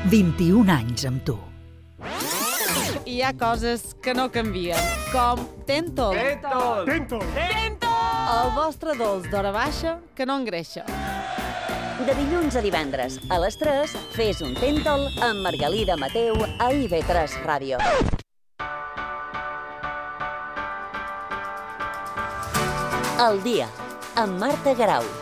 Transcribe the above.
21 anys amb tu. Hi ha coses que no canvien, com Tentol. Tentol! El vostre dolç d'hora baixa que no engreixa. De dilluns a divendres, a les 3, fes un Tentol amb Margalida Mateu a IB3 Ràdio. El dia, amb Marta Garau.